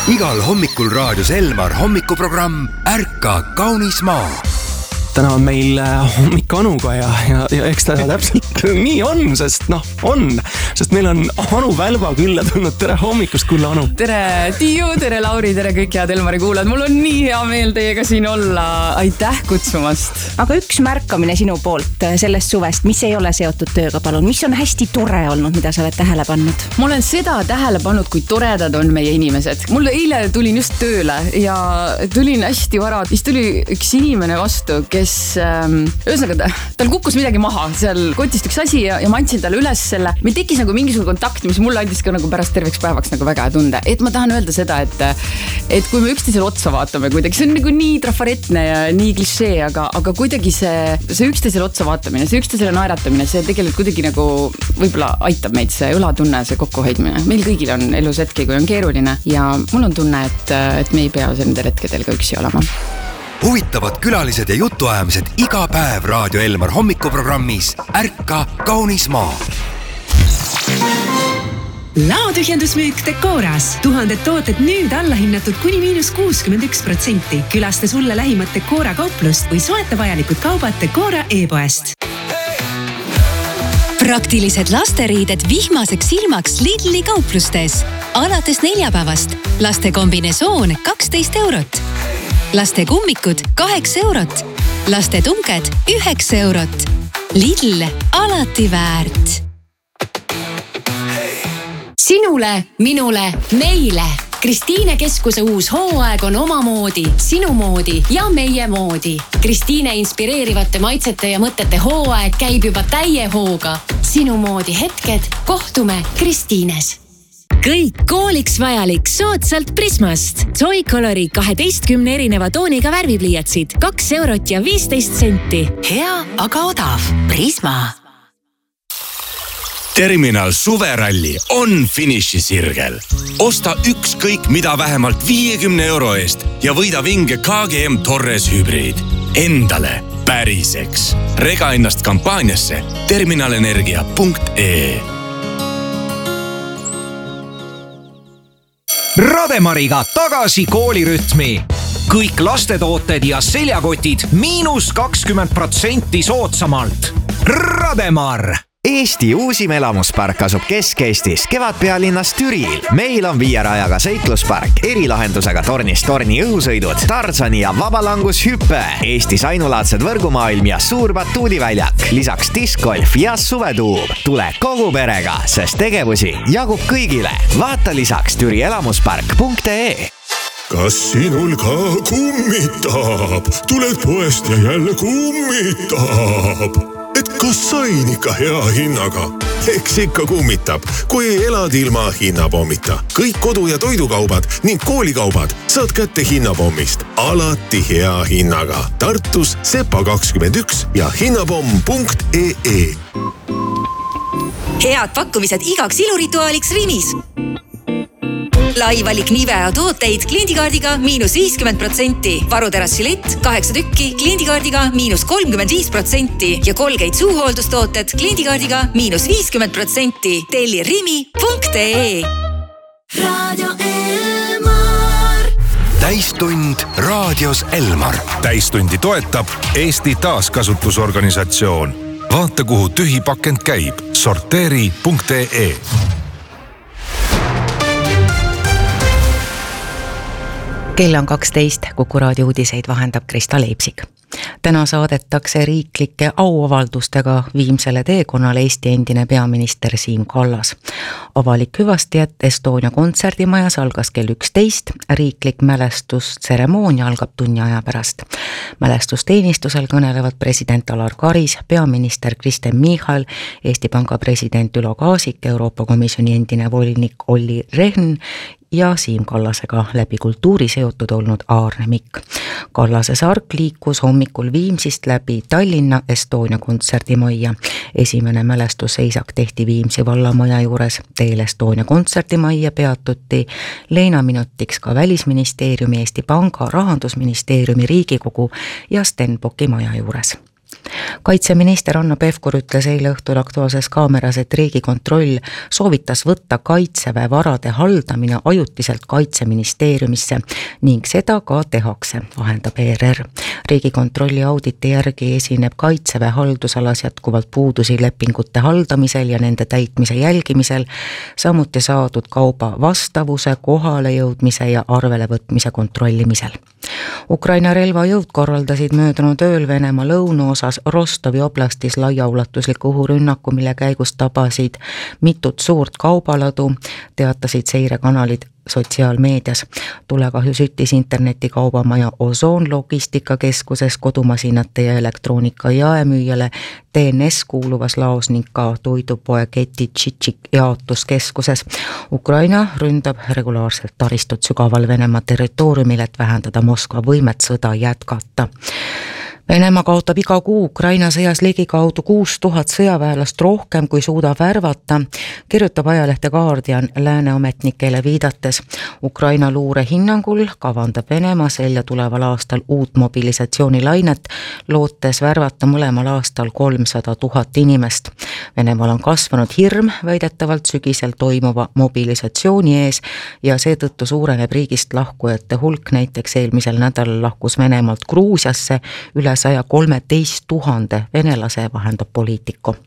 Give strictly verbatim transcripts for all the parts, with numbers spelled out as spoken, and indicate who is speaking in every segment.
Speaker 1: Igal hommikul raadios Elmar hommikuprogramm Ärka kaunis maa.
Speaker 2: Täna on meil hommik Anuga ja, ja, ja eks ta täpselt nii on, sest noh, on. Sest meil on Anu Välba külla tulnud. Tere hommikust, kulla Anu.
Speaker 3: Tere Tiiu, tere Lauri, tere kõik head Elmari kuulad. Mul on nii hea meel teiega siin olla. Aitäh kutsumast.
Speaker 4: Aga üks märkamine sinu poolt sellest suvest, mis ei ole seotud tööga, palun. Mis on hästi tore olnud, mida sa oled tähele pannud?
Speaker 3: Ma olen seda tähele pannud, kui toredad on meie inimesed. Mul eile tulin just tööle ja tulin hästi vara. Siis tuli üks inimene vastu, kes ähm, ühesõnaga, tal kukkus midagi maha. Seal kotist üks asi ja, ja ma andsin talle üles selle. Meil tekkis nagu mingisugune kontakt, mis mulle andis ka nagu pärast terveks päevaks nagu väga tunde. Et ma tahan öelda seda, et, et kui me üksteisele otsa vaatame kuidagi, see on nagu nii trafaretne ja nii klišee, aga, aga kuidagi see, see üksteisele otsa vaatamine, see üksteisele naeratamine, see tegelikult kuidagi nagu võib-olla aitab meid see õlatunne, see kokkuhoidmine. Meil kõigil on elus hetki, kui on keeruline ja mul on tunne, et, et me ei pea nendel hetkedel ka üksi olema.
Speaker 1: Huvitavad külalised ja jutuajamised iga päev Raadio Elmar hommikuprogrammis Ärka kaunis maa.
Speaker 5: Laotühjendusmüük Decoras. Tuhanded tooted nüüd allahinnatud kuni miinus kuuskümmend üks protsenti. Külasta sulle lähimat Decora kauplust või soeta vajalikud kaubad Decora e-poest.
Speaker 6: Praktilised lasteriided vihmaseks ilmaks Lidli kauplustes. Alates neljapäevast. Laste kombinesoon kaksteist eurot. Laste kummikud kaheksa eurot. Laste tunked üheksa eurot. Lidl alati väärt. Sinule, minule, meile. Kristiine Keskuse uus hooaeg on omamoodi, sinu moodi ja meie moodi. Kristiine inspireerivate maitsete ja mõtete hooaeg käib juba täie hooga. Sinu moodi hetked, kohtume Kristiines. Kõik kooliks vajalik soodsalt Prismast. Zoicolori kaheteistkümne erineva tooniga värvipliiatsid. kaks eurot ja viisteist senti. Hea, aga odav. Prisma.
Speaker 7: Terminal suveralli on finišisirgel. Osta ükskõik mida vähemalt viiekümne euro eest ja võida vinge K G M Torres hübriid. Endale päriseks. Rega ennast kampaaniasse terminalenergia punkt ee.
Speaker 8: Rademariga tagasi koolirütmi. Kõik lastetooted ja seljakotid miinus kakskümmend protsenti soodsamalt. Rademar!
Speaker 9: Eesti uusim elamuspark asub Kesk-Eestis, Kevadpealinnas Türil. Meil on viie rajaga seikluspark, erilahendusega tornist torni õhusõidud, Tarzani ja vabalangushüppe, Eestis ainulaadsed võrgumaailm ja suur batuudiväljak, lisaks diskgolf ja suvetuub. Tule kogu perega, sest tegevusi jagub kõigile. Vaata lisaks türi elamuspark punkt ee.
Speaker 10: Kas sinul ka kummitab? Tuled poest ja jälle kummitab. Et kas sain ikka hea hinnaga? Eks ikka kummitab, kui elad ilma hinnapommita. Kõik kodu- ja toidukaubad ning koolikaubad saad kätte hinnapommist. Alati hea hinnaga. Tartus Sepa kakskümmend üks ja hinnapomm punkt ee.
Speaker 6: Head pakkumised igaks ilurituaaliks Rimis. Lai valik Nivea tooteid kliendikaardiga miinus viiskümmend protsenti. Varuterassilett kaheksa tükki kliendikaardiga miinus kolmkümmend viis protsenti ja Colgate suuhooldustooted kliendikaardiga miinus viiskümmend protsenti. Telli rimi punkt ee.
Speaker 1: Radio Elmar. Täistund raadios Elmar.
Speaker 7: Täistundi toetab Eesti taaskasutusorganisatsioon. Vaata, kuhu tühi pakend käib. sorteeri punkt ee.
Speaker 11: Kell on kaksteist, Kuku raadio uudiseid vahendab Krista Leipsik. Täna saadetakse riiklike auavaldustega viimsele teekonnale Eesti endine peaminister Siim Kallas. Avalik hüvastijät Estonia kontserdimajas algas kell üksteist, riiklik mälestustseremoonia algab tunni aja pärast. Mälestusteenistusel kõnelevad president Alar Karis, peaminister Kristen Michal, Eesti Panga president Ülo Kaasik, Euroopa Komisjoni endine volinik Olli Rehn ja Siim Kallasega läbi kultuuri seotud olnud Aarne Mikk. Kallase sark liikus hommikul Viimsist läbi Tallinna Estonia kontserdimajja. Esimene mälestusseisak tehti Viimsi vallamaja juures. Teel Estonia kontserdimajja peatuti leinaminutiks ka Välisministeeriumi, Eesti Panga, Rahandusministeeriumi, Riigikogu ja Stenbocki maja juures. kaitseminister Hanno Pevkur ütles eile õhtul Aktuaalses Kaameras, et Riigikontroll soovitas võtta Kaitseväe varade haldamine ajutiselt Kaitseministeeriumisse ning seda ka tehakse, vahendab E R R. Riigikontrolli auditi järgi esineb Kaitseväe haldusalas jätkuvalt puudusi lepingute haldamisel ja nende täitmise jälgimisel, samuti saadud kauba vastavuse, kohale jõudmise ja arvele võtmise kontrollimisel. Ukraina relvajõud korraldasid möödunud ööl Venemaa lõunaosas Rostovi oblastis laiaulatusliku õhurünnaku, mille käigus tabasid mitut suurt kaubaladu, teatasid seirekanalid sotsiaalmeedias. Tulekahju süttis internetikaubamaja Ozon logistikakeskuses, kodumasinate ja elektroonika jaemüüjale T N S kuuluvas laos ning ka toidupoe keti Tšitšik jaotuskeskuses. Ukraina ründab regulaarselt taristut sügaval Venemaa territooriumil, et vähendada Moskva võimet sõda jätkata. Venemaa kaotab iga kuu Ukraina sõjas ligikaudu kuus tuhat sõjaväelast rohkem, kui suudab värvata, kirjutab ajalehte Guardian lääneametnikele viidates. Ukraina luure hinnangul kavandab Venemaa selja tuleval aastal uut mobilisatsioonilainet, lootes värvata mõlemal aastal kolmsada tuhat inimest. Venemaal on kasvanud hirm väidetavalt sügisel toimuva mobilisatsiooni ees ja seetõttu suureneb riigist lahkujate hulk. Näiteks eelmisel nädalal lahkus Venemaalt Gruusiasse üle saja kolmeteist tuhande venelase, vahendab Politico.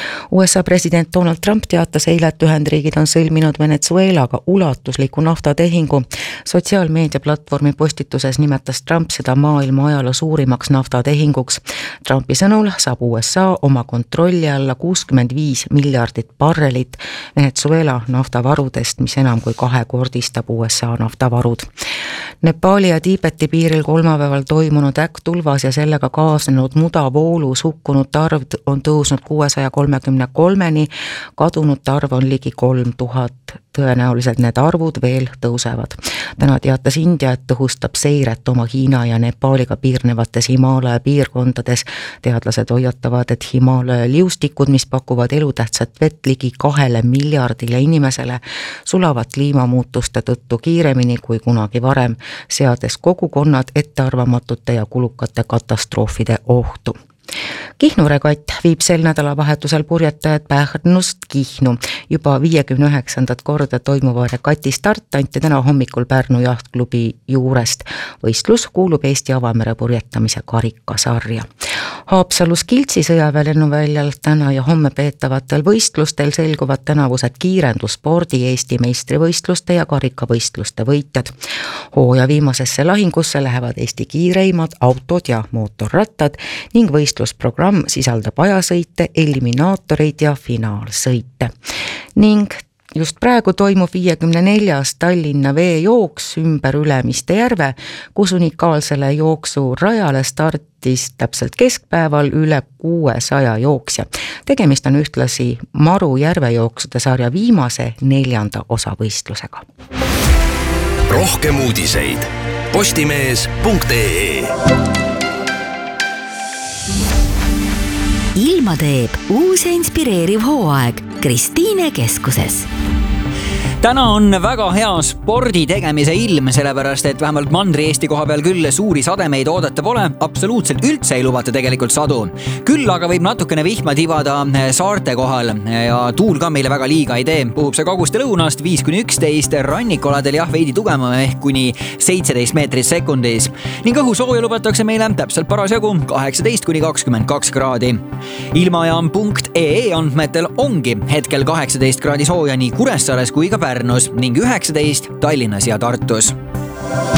Speaker 11: U S A president Donald Trump teatas eile, et Ühendriigid on sõlminud Venezuelaga ulatusliku naftatehingu. Sotsiaalmeediaplatvormi postituses nimetas Trump seda maailma ajaloo suurimaks naftatehinguks. Trumpi sõnul saab U S A oma kontrolli alla kuuskümmend viis miljardit barrelit Venezuela naftavarudest, mis enam kui kahekordistab U S A naftavarud. Nepali ja Tiibeti piiril kolmapäeval toimunud äkktulvas ja sellega kaasnenud mudavoolus hukkunute arv on tõusnud kuuesaja kolmekümne kolmeni, kadunute arv on ligi kolm tuhat. Tõenäoliselt need arvud veel tõusevad. Täna teatas India, et tõhustab seiret oma Hiina ja Nepaliga piirnevates Himaalaja piirkondades. Teadlased hoiatavad, et Himaalaja liustikud, mis pakuvad elutähtsat vett ligi kahele miljardile inimesele, sulavad kliimamuutuste tõttu kiiremini kui kunagi varem, seades kogukonnad ettearvamatute ja kulukate katastroofide ohtu. Kihnu regatt viib sel nädalavahetusel purjetajad Pärnust Kihnu. Juba viiekümne üheksandat korda toimuva regati start anti täna hommikul Pärnu jahtklubi juurest. Võistlus kuulub Eesti avamere purjetamise karikasarja. Haapsalus Kiltsi sõjaväelennuväljal täna ja homme peetavatel võistlustel selguvad tänavused kiirendusspordi Eesti meistrivõistluste ja karikavõistluste võitjad. Hooaja viimasesse lahingusse lähevad Eesti kiireimad autod ja mootorrattad ning võistlusprogramm sisaldab ajasõite, eliminaatoreid ja finaalsõite. Ning just praegu toimub viiekümne neljas Tallinna veejooks ümber Ülemiste järve, kus unikaalsele jooksu rajale startis täpselt keskpäeval üle kuuesaja jooksja. Tegemist on ühtlasi Maru järvejooksude sarja viimase neljanda osavõistlusega.
Speaker 1: Rohkem uudiseid postimees punkt ee.
Speaker 12: Ilma teeb uus ja inspireeriv hooaeg Kristiine keskuses.
Speaker 13: Täna on väga hea spordi tegemise ilm, sellepärast et vähemalt Mandri-Eesti koha peal küll suuri sademeid oodata pole, absoluutselt üldse ei lubata tegelikult sadu. Küll aga võib natukene vihma tibada saarte kohal ja tuul ka meile väga liiga ei tee. Puhub see kaguste lõunast viis kuni üksteist, rannikoladel jah veidi tugema ehk kuni seitseteist meetrit sekundis. Ning õhu sooja lubatakse meile täpselt parasjagu kaheksateist kuni kakskümmend kaks kraadi. Ilmajaam punkt ee andmetel ongi hetkel kaheksateist kraadi sooja nii Kuressaares kui ka Pärnus ning üheksateist Tallinnas ja Tartus.